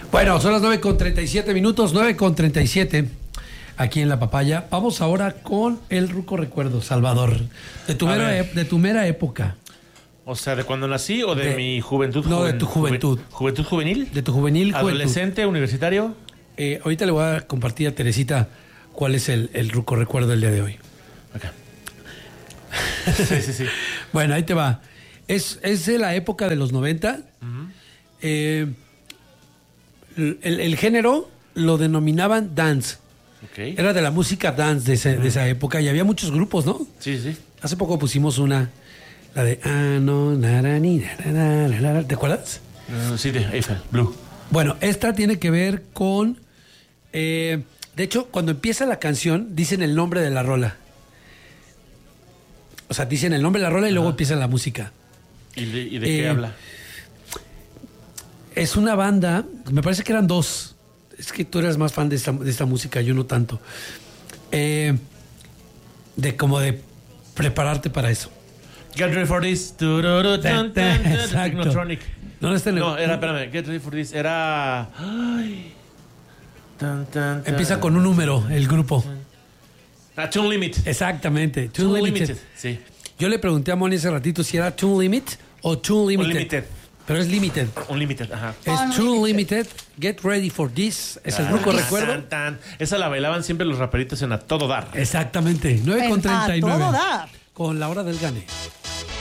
Bueno, son las 9:37 minutos, 9:37 aquí en La Papaya. Vamos ahora con el Ruco Recuerdo, Salvador, de tu mera época. O sea, ¿de cuando nací o de mi juventud? No, de tu juventud. ¿Juventud juvenil? De tu juvenil ¿Adolescente, universitario? Ahorita le voy a compartir a Teresita cuál es el Ruco Recuerdo del día de hoy. Okay. Sí. Bueno, ahí te va. Es de la época de los 90. Uh-huh. El género lo denominaban dance. Okay. Era de la música dance de esa época y había muchos grupos, ¿no? Sí. Hace poco pusimos una, la de ¿te acuerdas? Sí, de Eiffel, Blue. Bueno, esta tiene que ver con... de hecho, cuando empieza la canción, dicen el nombre de la rola. O sea, dicen el nombre de la rola y luego empieza la música. ¿Y de qué habla? Es una banda, me parece que eran dos. Es que tú eras más fan de esta música, yo no tanto. De prepararte para eso. Get ready for this. Technotronic. No, espérame. Get ready for this. Era... Ay. Empieza con un número, el grupo. Tune Limit. Exactamente. Tune Limited. Sí. Yo le pregunté a Moni hace ratito si era Tune Limit o Tune Limited. Unlimited. Pero es Limited. Unlimited, ajá. Es Tune Limited. Get ready for this. Es el Ruco Recuerdo. Esa la bailaban siempre los raperitos en A Todo Dar. Exactamente. 9:39. A Todo Dar. Con la hora del gane.